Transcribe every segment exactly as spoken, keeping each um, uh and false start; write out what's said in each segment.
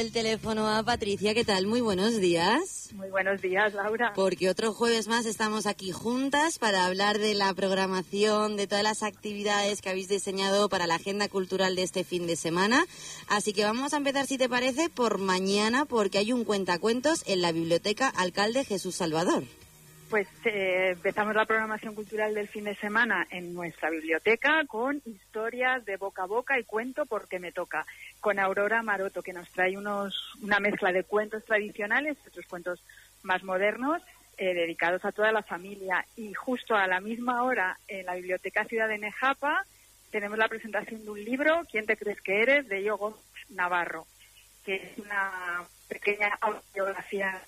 El teléfono a Patricia, ¿qué tal? Muy buenos días. Muy buenos días, Laura. Porque otro jueves más estamos aquí juntas para hablar de la programación, de todas las actividades que habéis diseñado para la agenda cultural de este fin de semana. Así que vamos a empezar, si te parece, por mañana, porque hay un cuentacuentos en la Biblioteca Alcalde Jesús Salvador. Pues eh, empezamos la programación cultural del fin de semana en nuestra biblioteca con historias de boca a boca y cuento porque me toca, con Aurora Maroto, que nos trae unos una mezcla de cuentos tradicionales y otros cuentos más modernos eh, dedicados a toda la familia. Y justo a la misma hora en la Biblioteca Ciudad de Nejapa tenemos la presentación de un libro, ¿Quién te crees que eres?, de Yogo Navarro, que es una pequeña autobiografía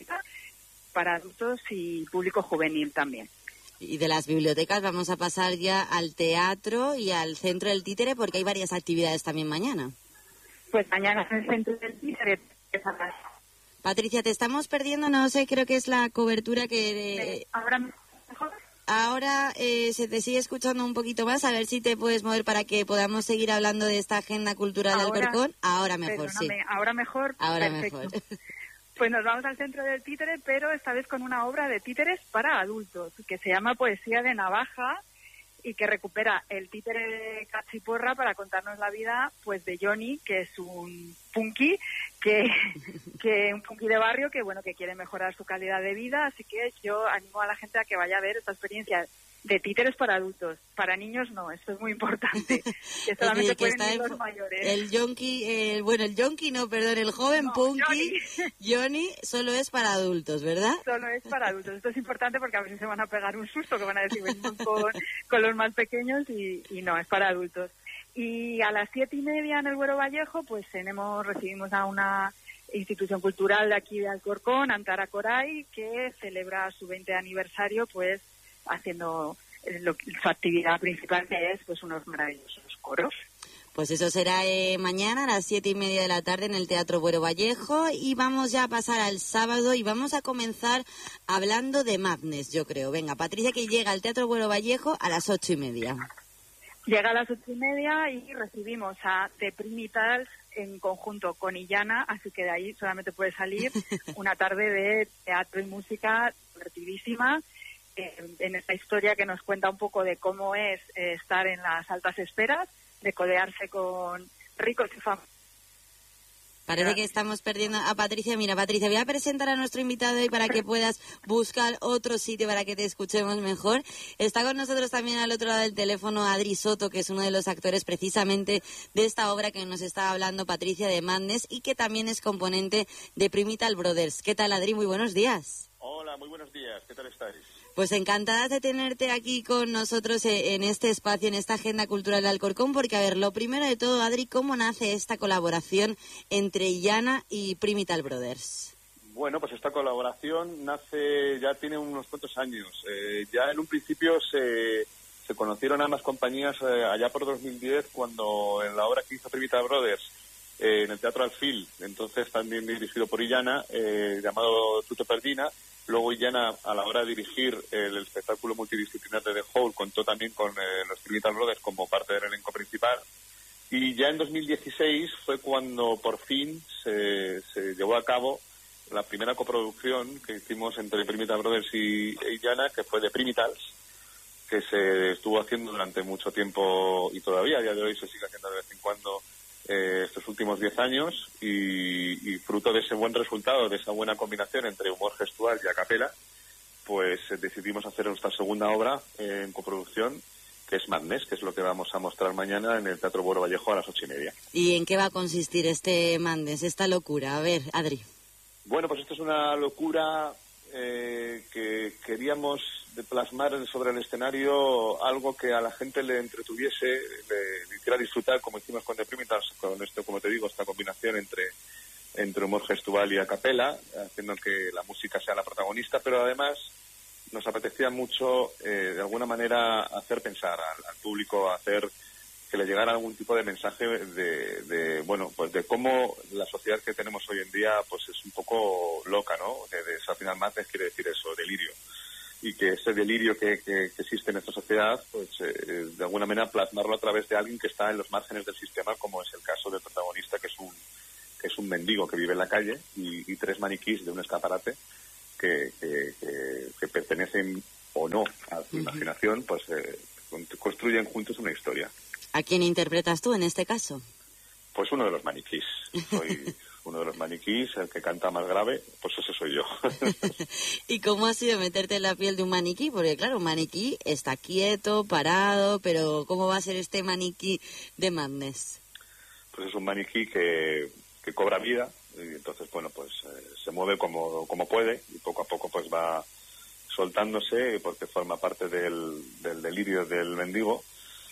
para adultos y público juvenil también. Y de las bibliotecas vamos a pasar ya al teatro y al Centro del Títere, porque hay varias actividades también mañana. Pues mañana en el Centro del Títere. Patricia, te estamos perdiendo, no sé, creo que es la cobertura que... De... ¿Ahora mejor? Ahora eh, se te sigue escuchando un poquito más, a ver si te puedes mover para que podamos seguir hablando de esta agenda cultural del Alcorcón. Ahora mejor, sí. Ahora mejor, Ahora perfecto. mejor. Pues nos vamos al Centro del Títere, pero esta vez con una obra de títeres para adultos, que se llama Poesía de Navaja y que recupera el títere de Cachiporra para contarnos la vida pues de Johnny, que es un punky, que, que un punky de barrio que bueno que quiere mejorar su calidad de vida, así que yo animo a la gente a que vaya a ver esta experiencia de títeres para adultos. Para niños no, esto es muy importante, que solamente el que pueden ir en, los mayores. El yonki, eh, bueno, el yonki no, perdón, el joven no, punky, Johnny. Johnny, solo es para adultos, ¿verdad? Solo es para adultos. Esto es importante porque a veces se van a pegar un susto, que van a decir, venimos con, con los más pequeños y, y no, es para adultos. Y a las siete y media en el Güero Vallejo, pues tenemos, recibimos a una institución cultural de aquí de Alcorcón, Antara Coray, que celebra su veinte aniversario, pues haciendo lo, su actividad principal, que es pues unos maravillosos coros. Pues eso será eh, mañana a las siete y media de la tarde en el Teatro Güero Vallejo, y vamos ya a pasar al sábado y vamos a comenzar hablando de Madness, yo creo. Venga, Patricia, que llega al Teatro Güero Vallejo a las ocho y media. Llega a las ocho y media y recibimos a The Primitals en conjunto con Illana, así que de ahí solamente puede salir una tarde de teatro y música divertidísima. En esta historia que nos cuenta un poco de cómo es eh, estar en las altas esferas, de codearse con ricos y famosos. Parece que estamos perdiendo a Patricia. Mira, Patricia, voy a presentar a nuestro invitado hoy para que puedas buscar otro sitio para que te escuchemos mejor. Está con nosotros también al otro lado del teléfono Adri Soto, que es uno de los actores precisamente de esta obra que nos está hablando Patricia, de Madness, y que también es componente de Primital Brothers. ¿Qué tal, Adri? Muy buenos días. Hola, muy buenos días. ¿Qué tal estáis? Pues encantadas de tenerte aquí con nosotros en este espacio, en esta agenda cultural de Alcorcón, porque, a ver, lo primero de todo, Adri, ¿cómo nace esta colaboración entre Illana y Primital Brothers? Bueno, pues esta colaboración nace, ya tiene unos cuantos años. Eh, ya en un principio se, se conocieron ambas compañías eh, allá por dos mil diez, cuando en la obra que hizo Primital Brothers, eh, en el Teatro Alfil, entonces también dirigido por Illana, eh, llamado Tuto Perdina. Luego Illana, a la hora de dirigir el espectáculo multidisciplinar de The Hole, contó también con eh, los Primital Brothers como parte del elenco principal. Y ya en dos mil dieciséis fue cuando por fin se, se llevó a cabo la primera coproducción que hicimos entre Primital Brothers y Illana, que fue de Primitals, que se estuvo haciendo durante mucho tiempo y todavía a día de hoy se sigue haciendo de vez en cuando eh, estos últimos diez años, y, y fruto de ese buen resultado, de esa buena combinación entre humor gestual y a capela, pues eh, decidimos hacer nuestra segunda obra eh, en coproducción, que es Madness, que es lo que vamos a mostrar mañana en el Teatro Güero Vallejo a las ocho y media. ¿Y en qué va a consistir este Madness, esta locura? A ver, Adri. Bueno, pues esto es una locura eh, que queríamos plasmar sobre el escenario, algo que a la gente le entretuviese, le, le hiciera disfrutar, como hicimos con The Primitals, con esto, como te digo, esta combinación entre, entre humor gestual y a capela, haciendo que la música sea la protagonista, pero además nos apetecía mucho, eh, de alguna manera, hacer pensar al, al público, hacer que le llegara algún tipo de mensaje de, de, bueno, pues de cómo la sociedad que tenemos hoy en día, pues es un poco loca, ¿no? De, de, al final, Madness quiere decir eso, delirio. Y que ese delirio que, que, que existe en esta sociedad, pues eh, de alguna manera plasmarlo a través de alguien que está en los márgenes del sistema, como es el caso del protagonista, que es un que es un mendigo que vive en la calle, y, y tres maniquís de un escaparate que, que, que, que pertenecen o no a su uh-huh. imaginación, pues eh, construyen juntos una historia. ¿A quién interpretas tú en este caso? Pues uno de los maniquís. Soy uno de los maniquís, el que canta más grave, pues ese soy yo. ¿Y cómo ha sido meterte en la piel de un maniquí? Porque claro, un maniquí está quieto, parado, pero ¿cómo va a ser este maniquí de Madness? Pues es un maniquí que, que cobra vida, y entonces, bueno, pues eh, se mueve como, como puede, y poco a poco pues va soltándose, porque forma parte del, del delirio del mendigo.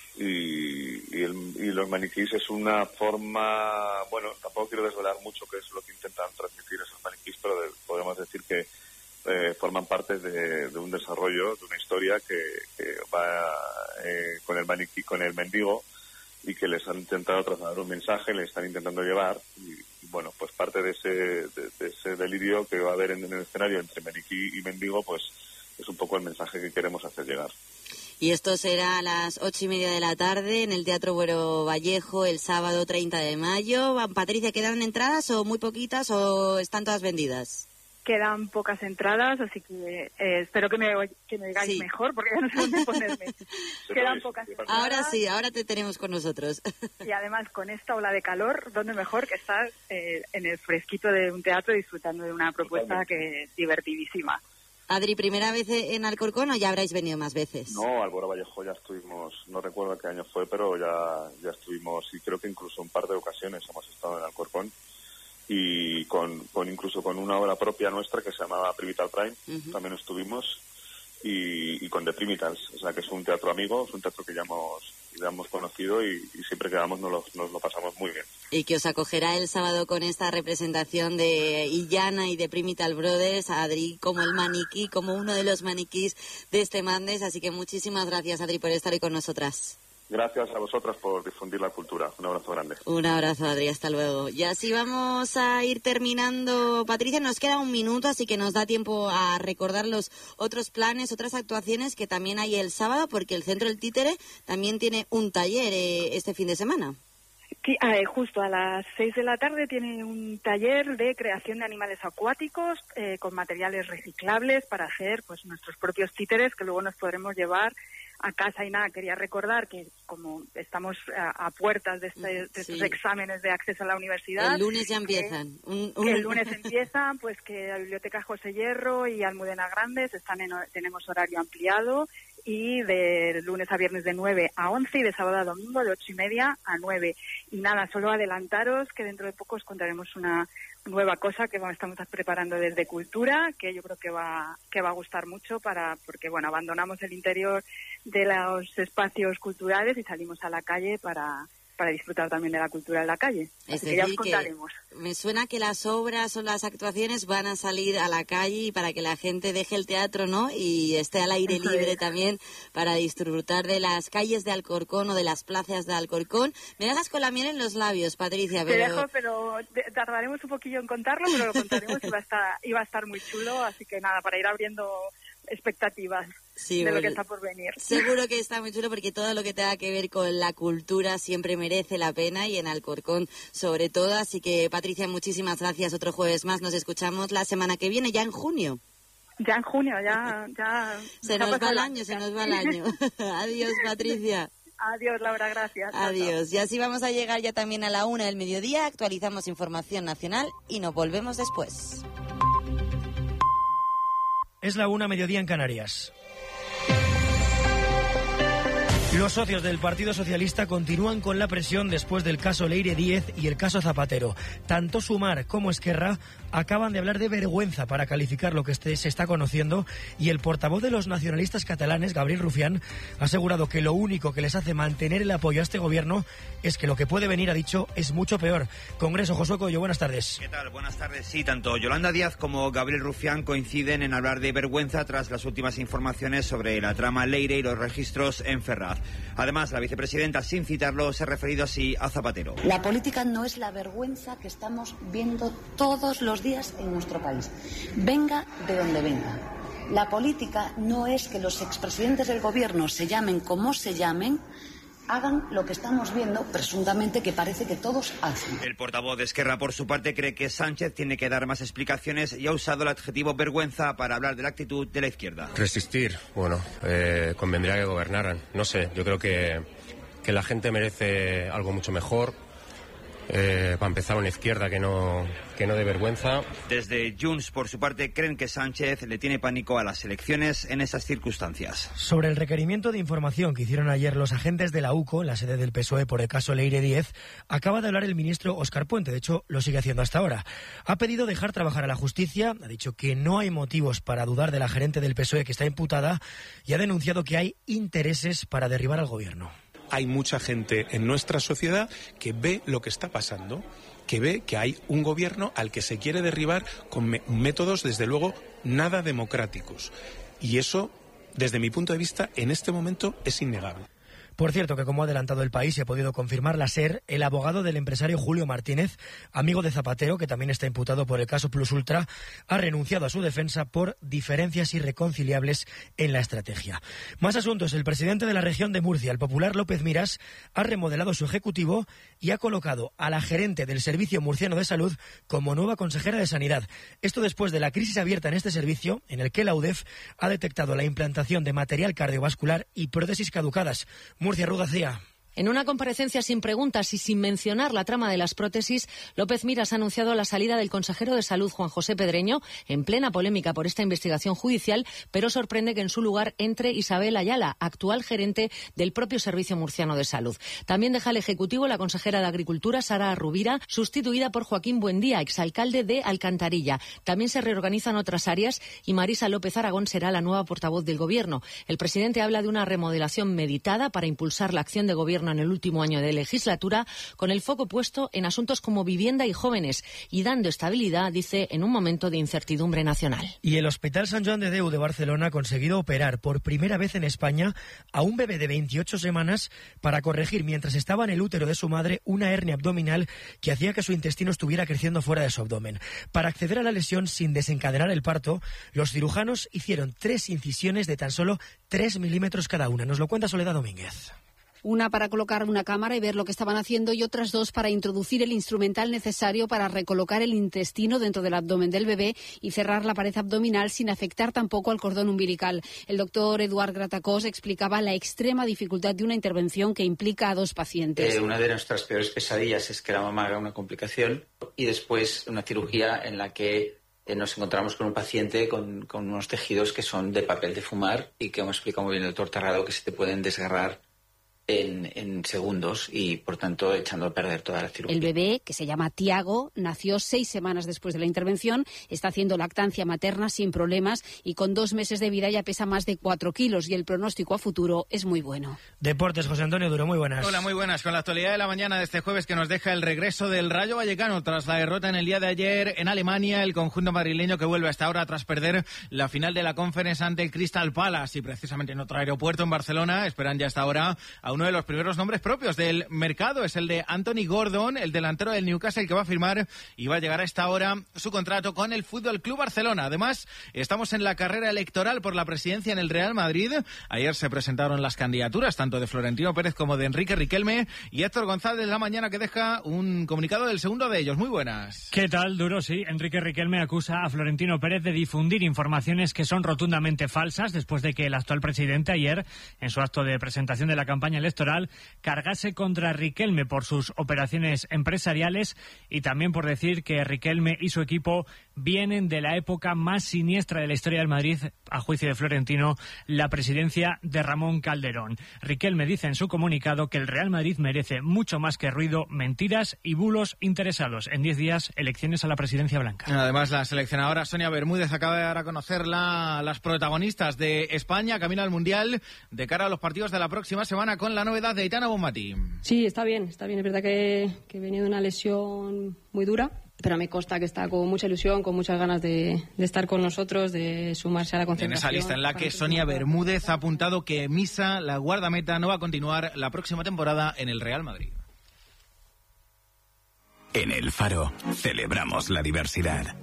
Y, y, el, y los maniquís es una forma, bueno, tampoco quiero desvelar mucho qué es lo que intentan transmitir esos maniquís, pero de, podemos decir que eh, forman parte de, de un desarrollo, de una historia que, que va eh, con el maniquí, con el mendigo, y que les han intentado trasladar un mensaje, les están intentando llevar, y, y bueno, pues parte de ese, de, de ese delirio que va a haber en, en el escenario entre maniquí y mendigo, pues es un poco el mensaje que queremos hacer llegar. Y esto será a las ocho y media de la tarde en el Teatro Buero Vallejo el sábado treinta de mayo. Patricia, ¿quedan entradas o muy poquitas o están todas vendidas? Quedan pocas entradas, así que eh, espero que me, que me digáis sí. mejor, porque ya no sé dónde ponerme. Quedan pocas entradas. Ahora sí, ahora te tenemos con nosotros. Y además, con esta ola de calor, ¿dónde mejor que estar eh, en el fresquito de un teatro disfrutando de una propuesta Totalmente. que es divertidísima? Adri, ¿primera vez en Alcorcón o ya habréis venido más veces? No, al Buero Vallejo ya estuvimos, no recuerdo qué año fue, pero ya, ya estuvimos, y creo que incluso un par de ocasiones hemos estado en Alcorcón, y con, con incluso con una obra propia nuestra que se llamaba Primital Prime, uh-huh. también estuvimos, y, y con The Primitals, o sea que es un teatro amigo, es un teatro que ya hemos, ya hemos conocido, y, y siempre que vamos nos lo, nos lo pasamos muy bien. Y que os acogerá el sábado con esta representación de Illana y de Primital Brothers, Adri como el maniquí, como uno de los maniquís de este Madness, así que muchísimas gracias, Adri, por estar hoy con nosotras. Gracias a vosotras por difundir la cultura. Un abrazo grande. Un abrazo, Adri. Hasta luego. Y así vamos a ir terminando. Patricia, nos queda un minuto, así que nos da tiempo a recordar los otros planes, otras actuaciones que también hay el sábado, porque el Centro del Títere también tiene un taller eh, este fin de semana. Sí, eh, justo a las seis de la tarde tiene un taller de creación de animales acuáticos eh, con materiales reciclables para hacer pues nuestros propios títeres que luego nos podremos llevar a casa. Y nada, quería recordar que como estamos a, a puertas de, este, de estos sí. exámenes de acceso a la universidad... El lunes ya empiezan. Que, un, un... que el lunes empiezan, pues que la Biblioteca José Hierro y Almudena Grandes están en, tenemos horario ampliado, y de lunes a viernes de nueve a once y de sábado a domingo de ocho y media a nueve. Y nada, solo adelantaros que dentro de poco os contaremos una nueva cosa que estamos preparando desde Cultura, que yo creo que va que va a gustar mucho, para porque bueno, abandonamos el interior de los espacios culturales y salimos a la calle para para disfrutar también de la cultura en la calle. Es Así decir, que ya os contaremos. Que me suena que las obras o las actuaciones van a salir a la calle y para que la gente deje el teatro, ¿no? Y esté al aire Eso libre es. también para disfrutar de las calles de Alcorcón o de las plazas de Alcorcón. Me dejas con la miel en los labios, Patricia. Te pero... dejo, pero tardaremos un poquillo en contarlo, pero lo contaremos y va a estar, y va a estar muy chulo. Así que nada, para ir abriendo expectativas sí, de bueno, lo que está por venir. Seguro que está muy chulo porque todo lo que tenga que ver con la cultura siempre merece la pena, y en Alcorcón sobre todo. Así que, Patricia, muchísimas gracias. Otro jueves más. Nos escuchamos la semana que viene, ya en junio. Ya en junio, ya... ya se nos va el año, se nos va el año. Adiós, Patricia. Adiós, Laura, gracias. Adiós. Y así vamos a llegar ya también a la una del mediodía. Actualizamos información nacional y nos volvemos después. Es la una, mediodía en Canarias. Los socios del Partido Socialista continúan con la presión después del caso Leire Díez y el caso Zapatero. Tanto Sumar como Esquerra acaban de hablar de vergüenza para calificar lo que este se está conociendo, y el portavoz de los nacionalistas catalanes, Gabriel Rufián, ha asegurado que lo único que les hace mantener el apoyo a este gobierno es que lo que puede venir, ha dicho, es mucho peor. Congreso, Josué Coello, buenas tardes. ¿Qué tal? Buenas tardes. Sí, tanto Yolanda Díaz como Gabriel Rufián coinciden en hablar de vergüenza tras las últimas informaciones sobre la trama Leire y los registros en Ferraz. Además, la vicepresidenta, sin citarlo, se ha referido así a Zapatero. La política no es la vergüenza que estamos viendo todos los días en nuestro país, venga de donde venga. La política no es que los expresidentes del gobierno se llamen como se llamen hagan lo que estamos viendo, presuntamente, que parece que todos hacen. El portavoz de Esquerra, por su parte, cree que Sánchez tiene que dar más explicaciones y ha usado el adjetivo vergüenza para hablar de la actitud de la izquierda. Resistir, bueno, eh, convendría que gobernaran. No sé, yo creo que, que la gente merece algo mucho mejor. Eh, para empezar, una izquierda que no, que no dé vergüenza. Desde Junts, por su parte, creen que Sánchez le tiene pánico a las elecciones en esas circunstancias. Sobre el requerimiento de información que hicieron ayer los agentes de la U C O, la sede del P S O E, por el caso Leire diez, acaba de hablar el ministro Óscar Puente. De hecho, lo sigue haciendo hasta ahora. Ha pedido dejar trabajar a la justicia, ha dicho que no hay motivos para dudar de la gerente del P S O E que está imputada y ha denunciado que hay intereses para derribar al gobierno. Hay mucha gente en nuestra sociedad que ve lo que está pasando, que ve que hay un gobierno al que se quiere derribar con me- métodos, desde luego, nada democráticos. Y eso, desde mi punto de vista, en este momento es innegable. Por cierto, que como ha adelantado El País y ha podido confirmar la SER, el abogado del empresario Julio Martínez, amigo de Zapatero, que también está imputado por el caso Plus Ultra, ha renunciado a su defensa por diferencias irreconciliables en la estrategia. Más asuntos. El presidente de la región de Murcia, el popular López Miras, ha remodelado su ejecutivo y ha colocado a la gerente del Servicio Murciano de Salud como nueva consejera de Sanidad. Esto después de la crisis abierta en este servicio, en el que la U D E F ha detectado la implantación de material cardiovascular y prótesis caducadas. Murcia, Rudacía. En una comparecencia sin preguntas y sin mencionar la trama de las prótesis, López Miras ha anunciado la salida del consejero de Salud, Juan José Pedreño, en plena polémica por esta investigación judicial, pero sorprende que en su lugar entre Isabel Ayala, actual gerente del propio Servicio Murciano de Salud. También deja el Ejecutivo la consejera de Agricultura, Sara Rubira, sustituida por Joaquín Buendía, exalcalde de Alcantarilla. También se reorganizan otras áreas y Marisa López Aragón será la nueva portavoz del Gobierno. El presidente habla de una remodelación meditada para impulsar la acción de Gobierno en el último año de legislatura, con el foco puesto en asuntos como vivienda y jóvenes y dando estabilidad, dice, en un momento de incertidumbre nacional. Y el Hospital Sant Joan de Déu de Barcelona ha conseguido operar por primera vez en España a un bebé de veintiocho semanas para corregir, mientras estaba en el útero de su madre, una hernia abdominal que hacía que su intestino estuviera creciendo fuera de su abdomen. Para acceder a la lesión sin desencadenar el parto, los cirujanos hicieron tres incisiones de tan solo tres milímetros cada una. Nos lo cuenta Soledad Domínguez. Una para colocar una cámara y ver lo que estaban haciendo y otras dos para introducir el instrumental necesario para recolocar el intestino dentro del abdomen del bebé y cerrar la pared abdominal sin afectar tampoco al cordón umbilical. El doctor Eduard Gratacós explicaba la extrema dificultad de una intervención que implica a dos pacientes. Eh, una de nuestras peores pesadillas es que la mamá haga una complicación y después una cirugía en la que eh, nos encontramos con un paciente con, con unos tejidos que son de papel de fumar y que, como explica muy bien el doctor Tarrado, que se te pueden desgarrar En, en segundos y, por tanto, echando a perder toda la cirugía. El bebé, que se llama Tiago, nació seis semanas después de la intervención, está haciendo lactancia materna sin problemas y con dos meses de vida ya pesa más de cuatro kilos y el pronóstico a futuro es muy bueno. Deportes, José Antonio Duro, muy buenas. Hola, muy buenas. Con la actualidad de la mañana de este jueves que nos deja el regreso del Rayo Vallecano tras la derrota en el día de ayer en Alemania, el conjunto madrileño que vuelve hasta ahora tras perder la final de la Conference ante el Crystal Palace y precisamente en otro aeropuerto en Barcelona esperan ya hasta ahora a uno de los primeros nombres propios del mercado, es el de Anthony Gordon, el delantero del Newcastle, que va a firmar y va a llegar a esta hora su contrato con el Fútbol Club Barcelona. Además, estamos en la carrera electoral por la presidencia en el Real Madrid. Ayer se presentaron las candidaturas tanto de Florentino Pérez como de Enrique Riquelme y Héctor González la mañana que deja un comunicado del segundo de ellos. Muy buenas. ¿Qué tal, Duro? Sí, Enrique Riquelme acusa a Florentino Pérez de difundir informaciones que son rotundamente falsas después de que el actual presidente ayer, en su acto de presentación de la campaña electoral, cargase contra Riquelme por sus operaciones empresariales y también por decir que Riquelme y su equipo vienen de la época más siniestra de la historia del Madrid, a juicio de Florentino, la presidencia de Ramón Calderón. Riquelme dice en su comunicado que el Real Madrid merece mucho más que ruido, mentiras y bulos interesados. En diez días, elecciones a la presidencia blanca. Además, la seleccionadora Sonia Bermúdez acaba de dar a conocer la, las protagonistas de España camino al Mundial de cara a los partidos de la próxima semana con la novedad de Aitana Bonmatí. Sí, está bien, está bien. Es verdad que, que venía de una lesión muy dura, pero me consta que está con mucha ilusión, con muchas ganas de, de estar con nosotros, de sumarse a la concentración. En esa lista en la que Sonia Bermúdez ha apuntado que Misa, la guardameta, no va a continuar la próxima temporada en el Real Madrid. En El Faro celebramos la diversidad.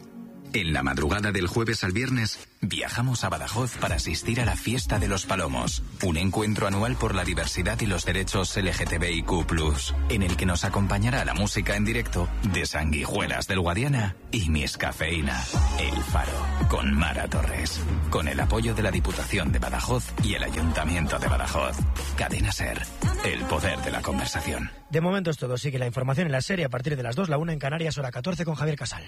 En la madrugada del jueves al viernes, viajamos a Badajoz para asistir a la Fiesta de los Palomos, un encuentro anual por la diversidad y los derechos L G T B I Q plus, en el que nos acompañará la música en directo de Sanguijuelas del Guadiana y Miss Cafeína. El Faro, con Mara Torres, con el apoyo de la Diputación de Badajoz y el Ayuntamiento de Badajoz. Cadena SER, el poder de la conversación. De momento es todo. Sigue la información en la serie a partir de las dos, la una en Canarias, hora catorce, con Javier Casal.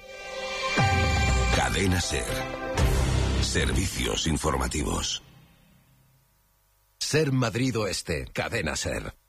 Cadena SER. Servicios informativos. SER Madrid Oeste. Cadena SER.